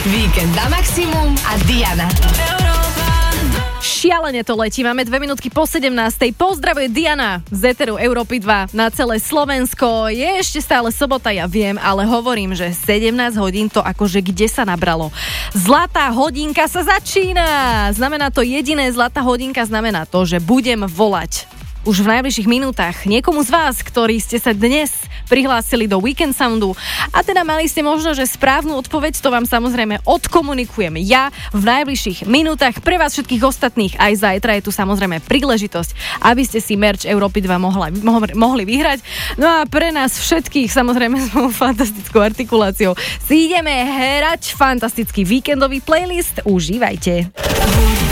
Víkend na maximum a Diana. Šialene to letí, máme 2 minútky po 17. Pozdravuje Diana z Eteru Európy 2 na celé Slovensko. Je ešte stále sobota, ja viem, ale hovorím, že 17 hodín to akože kde sa nabralo. Zlatá hodinka sa začína. Znamená to jediné, zlatá hodinka znamená to, že budem volať už v najbližších minútach niekomu z vás, ktorí ste sa dnes prihlásili do Weekend Soundu a teda mali ste možno, že správnu odpoveď, to vám samozrejme odkomunikujem ja v najbližších minútach. Pre vás všetkých ostatných aj zajtra je tu samozrejme príležitosť, aby ste si merch Európy 2 mohli vyhrať. No a pre nás všetkých samozrejme s mojou fantastickou artikuláciou si ideme hrať fantastický víkendový playlist. Užívajte.